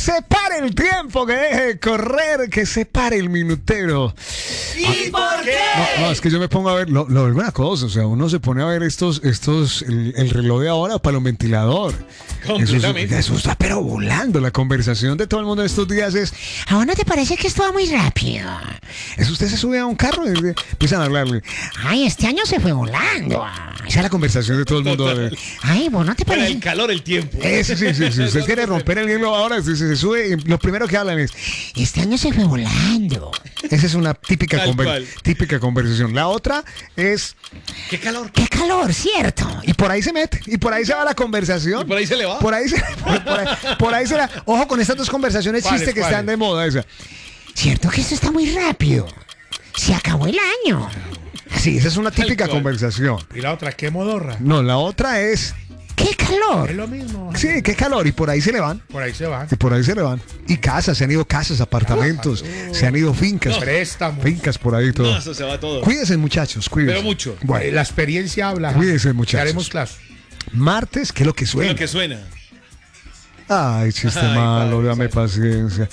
se pare el tiempo, que deje de correr, que se pare el minutero. ¿Y por qué? No, es que yo me pongo a ver, alguna cosa, o sea, uno se pone a ver el reloj de ahora para un ventilador. Completamente. Eso está pero volando. La conversación de todo el mundo en estos días es, ¿a vos no te parece que esto va muy rápido? Eso usted se sube a un carro y empiezan a hablarle. Ay, este año se fue volando. Esa es la conversación de todo el mundo. Ay, vos no te Para parece. el calor, el tiempo. Sí. Usted quiere romper el hielo ahora, se sube y lo primero que hablan es, este año se fue volando. Esa es una típica conversación. La otra es, ¡Qué calor! ¡qué calor, cierto! Y por ahí se mete, y por ahí se va la conversación. Y por ahí se le va. Por ahí se la. Ojo con estas dos conversaciones chiste que están de moda. Esa. Cierto que esto está muy rápido. Se acabó el año. Sí, esa es una típica conversación. Y la otra, ¿qué modorra? No, la otra es, ¡qué calor! Es lo mismo. Sí, qué calor. Y por ahí se le van. Por ahí se van. Y por ahí se le van. Y casas, se han ido casas, apartamentos, se han ido fincas. Préstamos. Fincas por ahí todo. No, eso se va todo. Cuídense, muchachos, cuídense. Pero mucho. Bueno, La experiencia habla. Cuídense, muchachos. Le haremos caso. martes, ¿qué es lo que ¿Qué es suena? lo que suena? Ay, chiste Ay, malo, padre, dame paciencia.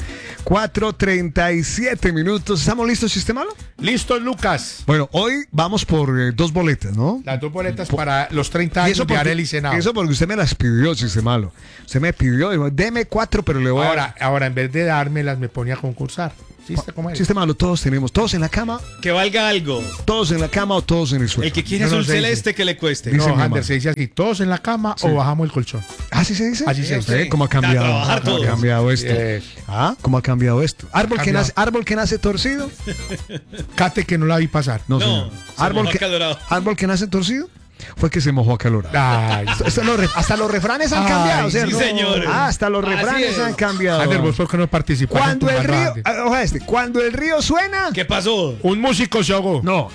4:37 minutos. ¿Estamos listos, chiste malo? Listo, Lucas. Bueno, hoy vamos por 2 boletas, ¿no? Las 2 boletas para los 30 años de Arely Senado. Eso porque usted me las pidió, chiste malo. Usted me pidió, dijo, deme 4, pero le voy a... Ahora, en vez de dármelas, me ponía a concursar. ¿Chiste cómo es? Chiste malo, todos tenemos, todos en la cama, Que valga algo. todos en la cama o todos en el suelo. El que quiere No, no azul se dice. celeste que le cueste. Dice mi No, mamá. Ander, se dice así, todos en la cama o bajamos el colchón. ¿Así se dice? Así se dice. ¿Cómo ha cambiado? A trabajar ¿Cómo ha todos. cambiado esto? ¿Cómo ha cambiado esto? Cambiado. Árbol que nace torcido. Cate que no la vi pasar. No, No, señor. se mojó acalorado. Árbol que nace torcido fue que se mojó acalorado. Ay, Hasta los refranes han Ay, cambiado, sí, ¿cierto? señor. Hasta los Así refranes es. han cambiado. Ander, vos por qué no participaste. Cuando el río, cuando el río suena, ¿Qué pasó? Un músico se ahogó. no,